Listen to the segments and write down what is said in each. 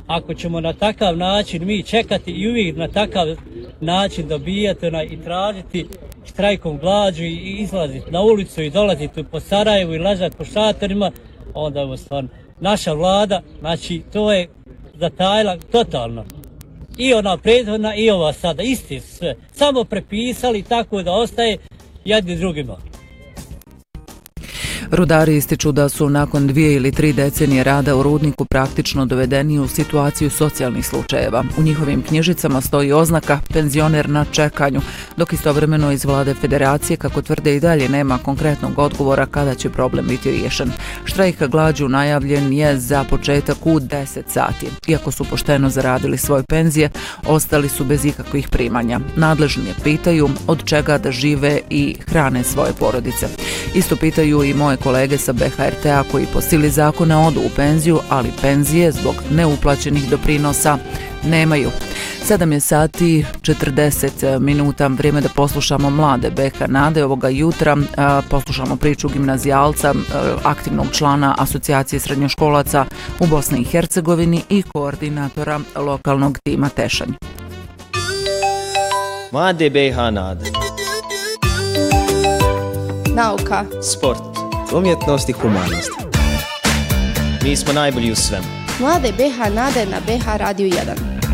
ako ćemo na takav način mi čekati i uvijek na takav način dobijati i tražiti štrajkom glađu i izlaziti na ulicu i dolaziti po Sarajevu i lažati po šatorima, onda je stvarno naša vlada, znači to je zatajila totalno. I ona prethodna i ova sada, isti su sve. Samo prepisali tako da ostaje jedni drugima. Rudari ističu da su nakon 2 ili 3 decenije rada u rudniku praktično dovedeni u situaciju socijalnih slučajeva. U njihovim knjižicama stoji oznaka penzioner na čekanju, dok istovremeno iz vlade federacije, kako tvrde, i dalje nema konkretnog odgovora kada će problem biti riješen. Štrajk glađu najavljen je za početak u 10 sati. Iako su pošteno zaradili svoje penzije, ostali su bez ikakvih primanja. Nadležni je pitaju od čega da žive i hrane svoje porodice. Isto pitaju i moje kolege sa BHRT-a koji po sili zakona odu u penziju, ali penzije zbog neuplaćenih doprinosa nemaju. 7 je sati 40 minuta, vrijeme da poslušamo mlade BH Nade ovoga jutra. Poslušamo priču gimnazijalca, aktivnog člana Asocijacije srednjoškolaca u Bosni i Hercegovini i koordinatora lokalnog tima Tešanj. Mlade BH Nade. Nauka, sport, umjetnost i humanost. Mi smo najbolji u svemu. Mlade BH Nade na BH Radio 1.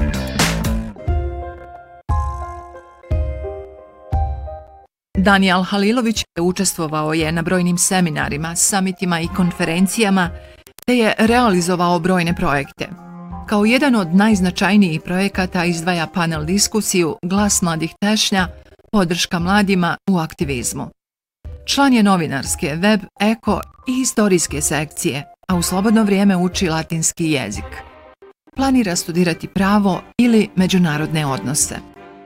Danijel Halilović učestvovao je na brojnim seminarima, samitima i konferencijama, te je realizovao brojne projekte. Kao jedan od najznačajnijih projekata izdvaja panel diskusiju Glas mladih Tešnja, podrška mladima u aktivizmu. Član je novinarske, web, eko i historijske sekcije, a u slobodno vrijeme uči latinski jezik. Planira studirati pravo ili međunarodne odnose.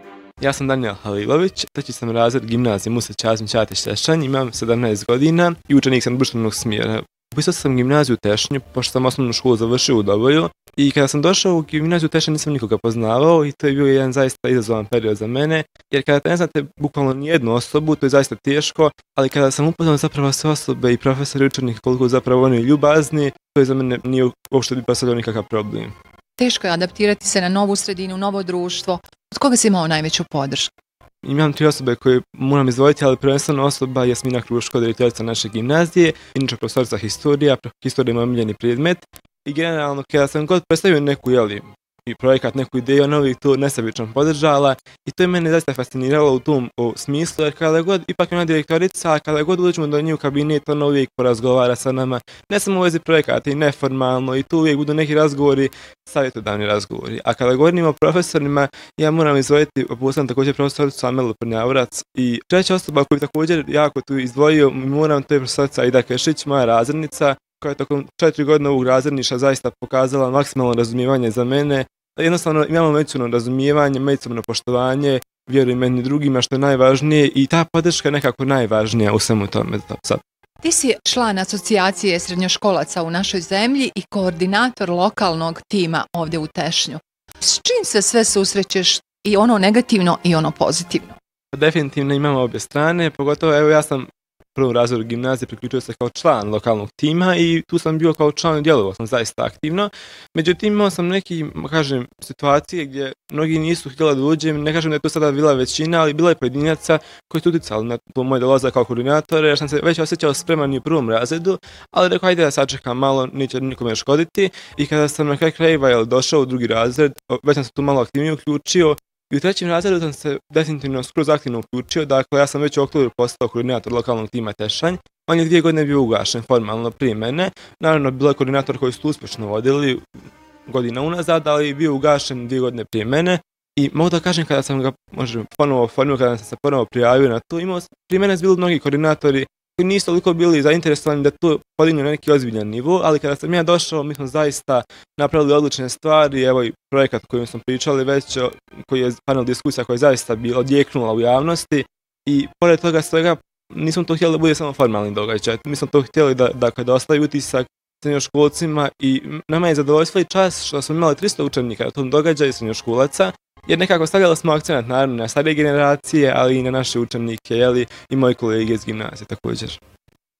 Ja sam Danijel Halilović, 3. sam razred gimnazije Musa Čazim Čatić Tešanj, imam 17 godina i učenik sam društvenog smjera. Upisao sam gimnaziju u Tešnju, pošto sam osnovnu školu završio u Doboju, i kada sam došao u gimnaziju Tešnja nisam nikoga poznavao i to je bio jedan zaista izazovan period za mene, jer kada ne znate bukvalno nijednu osobu, to je zaista teško, ali kada sam upoznao zapravo sve osobe i profesori i učenik koliko zapravo oni ljubazni, to je za mene nije uopšte bi predstavljao nikakav problem. Teško je adaptirati se na novu sredinu, novo društvo. Od koga si imao najveću podršku? Imam 3 osobe koje moram izdvojiti, ali prvenstveno osoba je Jasmina Kruško, direktorica naše gimnazije, inače profesorica historija je moj omiljeni predmet. I generalno, kada sam god predstavio neku i projekat, neku ideju, ona uvijek to nesebično podržala i to je mene zaista fasciniralo u tom smislu, jer kada god, ipak je ona direktorica, a kada god uđemo do nje u kabinet, ona uvijek porazgovara sa nama, ne samo u vezi projekata i neformalno, i tu uvijek budu neki razgovori, savjetodavni razgovori. A kada govorimo o profesorima, ja moram izdvojiti, posebno također profesoricu Amelu Prnjavorac, i 3. osoba koju također jako tu izdvojio, moram, to je profesorica Ida Kešić, moja razrednica, koja je tokom 4 godine ovog razredništva zaista pokazala maksimalno razumijevanje za mene. Jednostavno imamo međusobno razumijevanje, međusobno poštovanje, vjerujem jedni drugima, što je najvažnije, i ta podrška je nekako najvažnija u svemu tome. Ti si član Asocijacije srednjoškolaca u našoj zemlji i koordinator lokalnog tima ovdje u Tešnju. S čim se sve susrećeš, i ono negativno i ono pozitivno? Definitivno imamo obje strane, pogotovo evo ja sam prvom razredu gimnazije priključio se kao član lokalnog tima i tu sam bio kao član i djelovao sam zaista aktivno. Međutim, imao sam neki, situacije gdje mnogi nisu htjeli da uđem, ne kažem da je to sada bila većina, ali bila je pojedinaca koji su utjecali na to moj dolazak kao koordinator, jer sam se već osjećao spreman i u prvom razredu, ali rekao ajde da sačekam malo, neće nikome škoditi, i kada sam na kraju krajeva došao u 2. razred, već sam se tu malo aktivnije uključio. I u 3. razredu sam se definitivno skroz aktivno uključio, dakle ja sam već u oktobru postao koordinator lokalnog tima Tešanj. On je 2 godine bio ugašen formalno prije mene, naravno bilo je koordinator koji su uspješno vodili godina unazad, ali bio ugašen 2 godine prije mene. I mogu da kažem kada sam ga ponovo formirao, kada sam se ponovo prijavio na to, prije mene su bili mnogi koordinatori koji nisu toliko bili zainteresovani da to podignu na neki ozbiljan nivo, ali kada sam ja došao, mi smo zaista napravili odlične stvari, evo i projekat o kojem smo pričali već, koji je panel diskusija koja je zaista bila odjeknula u javnosti, i pored toga svega nismo to htjeli da bude samo formalni događaj, mi smo to htjeli da ostavi utisak srednjoškolcima, i nama je zadovoljstvo i čast što smo imali 300 učenika na tom događaju srednjoškolaca, jer nekako stavljali smo akcenat naravno na starije generacije, ali i na naše učenike, i moji kolege iz gimnazije također.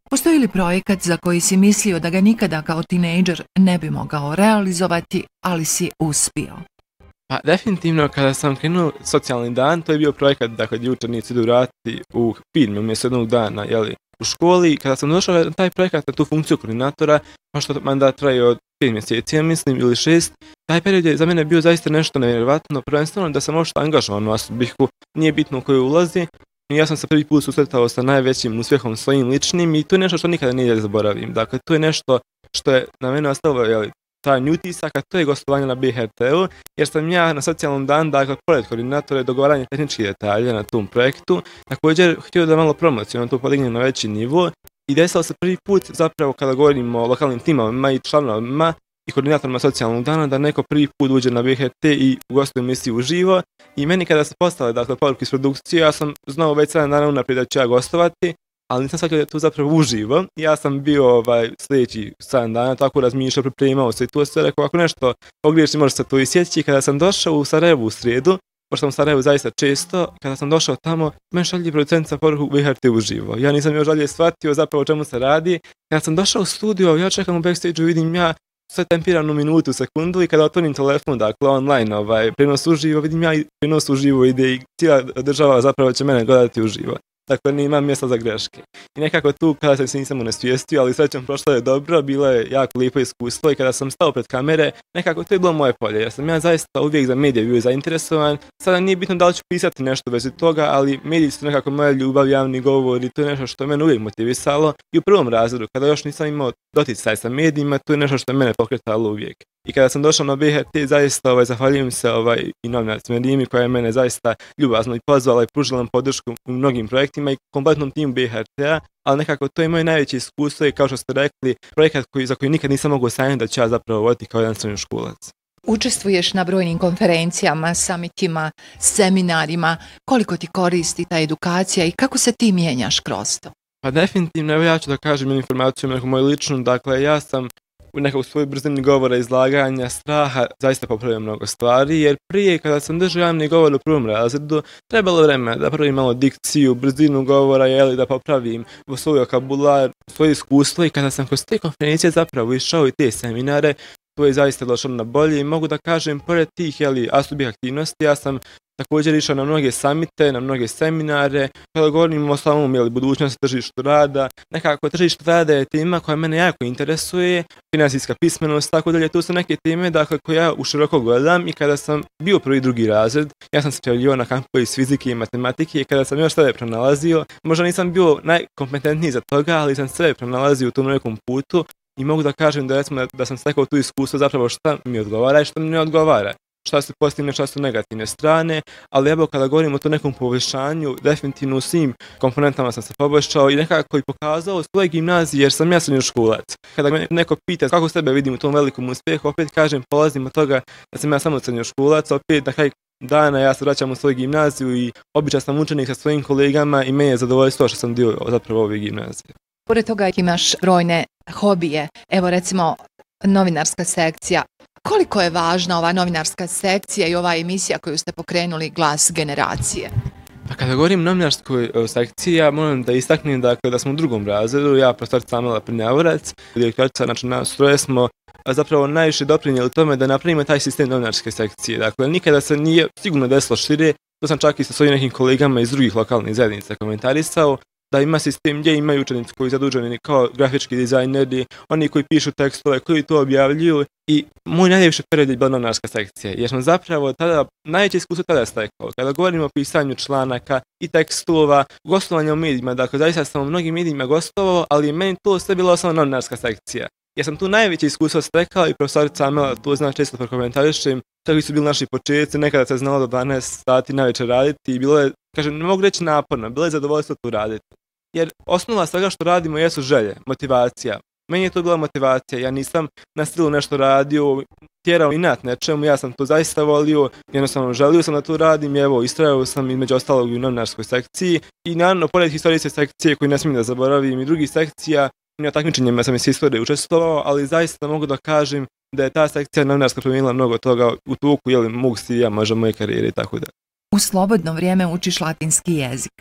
Postoji li projekat za koji si mislio da ga nikada kao tinejdžer ne bi mogao realizovati, ali si uspio? Pa definitivno kada sam krenuo socijalni dan, to je bio projekat gdje učenici idu raditi u firmi umjesto jednog dana u školi. Kada sam došao na taj projekat, na tu funkciju koordinatora, što mandat traje od 5 mjeseci, ja mislim, ili 6, taj period je za mene bio zaista nešto nevjerovatno, prvenstveno da sam možda angažovan u Asubihu, nije bitno u koju ulazi. Ja sam se prvi put susretao sa najvećim uspjehom svojim ličnim i to je nešto što nikada nije zaboravim. Dakle, to je nešto što je na mene ostalo trajni utisak, a to je gostovanje na BHT-u, jer sam ja na socijalnom danu, dakle, pored koordinatora, dogovaranje tehničkih detalja na tom projektu, također htio da malo promocijom to podignem na veći nivo i desilo se prvi put zapravo kada govorimo o lokalnim timovima i članovima i koordinatorima socijalnog dana da neko prvi put uđe na BHT i ugostuje emisiju uživo i meni kada se postale poruke iz produkcije, ja sam znao već 7 dana unaprijed da ću ja gostovati, ali nisam shvatio da je to zapravo uživo. Ja sam bio sljedeći 7 dana tako razmišljao, pripremao se i to sve rekao, ako nešto pogriješim može se to i sjetiti. Kada sam došao u Sarajevu u srijedu, pošto sam u Sarajevu zaista često, kada sam došao tamo, meni šalje producentica poruku BHT uživo. Ja nisam još dalje shvatio zapravo o čemu se radi. Kada sam došao u studio, ja čekam u backstage-u, vidim ja sve tempirano minutu, sekundu i kada otvorim telefon, dakle online, prenos uživo, vidim ja i prenos uživo ide i cijela država zapravo će mene gledati uživo. Dakle, nemam mjesta za greške. I nekako tu, kada sam se nisam unesvijestio, ali srećom prošlo je dobro, bilo je jako lijepo iskustvo i kada sam stao pred kamere, nekako to je bilo moje polje, jer sam ja zaista uvijek za medije bio zainteresovan. Sada nije bitno da li ću pisati nešto bez toga, ali mediji su nekako moja ljubav, javni govor i to je nešto što je mene uvijek motivisalo. I u prvom razredu, kada još nisam imao doticaj sa medijima, to je nešto što je mene pokretalo uvijek. I kada sam došao na BHT, zaista zahvaljujem se i novinarcima Rimi koja je mene zaista ljubazno i pozvala i pružila nam podršku u mnogim projektima i kompletnom timu BHT-a, ali nekako to je moje najveće iskustvo i kao što ste rekli, projekat za koji nikad nisam mogao sanjati da ću ja zapravo voditi kao jedan srednjoškolac. Učestvuješ na brojnim konferencijama, samitima, seminarima. Koliko ti koristi ta edukacija i kako se ti mijenjaš kroz to? Pa definitivno, evo ja ću da kažem informaciju neku moju ličnu, dakle ja sam u nekog svoj brzini govora, izlaganja, straha, zaista popravio mnogo stvari, jer prije kada sam držao javni govor u prvom razredu, trebalo vremena da pravim malo dikciju, brzinu govora, da popravim svoj vokabular, svoje iskustvo i kada sam kroz te konferencije zapravo išao i te seminare, to je zaista došlo na bolje i mogu da kažem, pored tih Asubih aktivnosti, ja sam također išao na mnoge samite, na mnoge seminare, kada govorimo o samom budućnosti tržištu rada, nekako tržište rada je tema koja mene jako interesuje, finansijska pismenost, tako dalje, tu su neke teme koje ja u široko gledam i kada sam bio prvi drugi razred, ja sam se prijavljivao na kampove iz fizike i matematike i kada sam još sebe pronalazio, možda nisam bio najkompetentniji za toga, ali sam sebe pronalazio u tom nekom putu i mogu da kažem da sam stekao tu iskustvo zapravo šta mi odgovara i šta mi ne odgovara. Šta su pozitivne, šta su negativne strane, ali evo kada govorimo o to nekom poboljšanju, definitivno u svim komponentama sam se poboljšao i nekako i pokazao svoje gimnazije jer sam ja srednjoškolac. Kada me neko pita kako sebe vidim u tom velikom uspjehu, opet kažem polazim od toga da sam ja samo srednjoškolac, opet na kraju dana ja se vraćam u svoju gimnaziju i običan sam učenik sa svojim kolegama i meni je zadovoljstvo što sam dio zapravo ove gimnazije. Pored toga imaš brojne hobije, evo recimo novinarska sekcija. Koliko je važna ova novinarska sekcija i ova emisija koju ste pokrenuli Glas generacije? Pa kada govorim o novinarskoj sekciji, ja moram da istaknem da smo u drugom razredu, ja profesorica Amela Prnjavorac, direktorica, znači nas troje smo zapravo najviše doprinijeli tome da napravimo taj sistem novinarske sekcije. Dakle, nikada se nije sigurno desilo šire, to sam čak i sa svojim nekim kolegama iz drugih lokalnih zajednica komentarisao, da ima sistem gdje imaju učenici koji su zaduženi kao grafički dizajneri, oni koji pišu tekstove, koji to objavljuju i moj najljepši period je bila novinarska sekcija, jer sam zapravo tada, najveće iskustvo tada stekao. Kada govorimo o pisanju članaka i tekstova, gostovanja u medijima, dakle zaista sam u mnogim medijima gostovao, ali meni to sve bila samo novinarska sekcija. Ja sam tu najveće iskustvo stekao i profesorica Amela to zna često prokomentarišem, tako su bili naši početci, nekada se znalo do 12 sati navečer raditi i bilo je, kažem, ne mogu reći naporno, bilo je zadovoljstvo tu raditi. Jer osnova svega što radimo jesu želje, motivacija. Meni je to bila motivacija, ja nisam na silu nešto radio, tjerao inat nečemu, ja sam to zaista volio, jednostavno želio sam da to radim i evo, istrajao sam između ostalog u novinarskoj sekciji i naravno, pored historijske sekcije koju ne smijem da zaboravim i drugih sekcija, na takmičenjima sam iz historije učestvovao, ali zaista mogu da kažem da je ta sekcija novinarska promijenila mnogo toga u toku mog CV-a, možda moje karijere i tako da. U slobodno vrijeme učiš latinski jezik.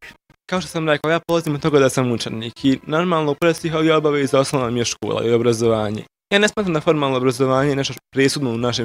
kao što sam rekao, ja polazim od toga da sam učenik i normalno pored svih ovih obaveza osnovna mi je škola i obrazovanje. Ja ne smatram da formalno obrazovanje je nešto presudno u našem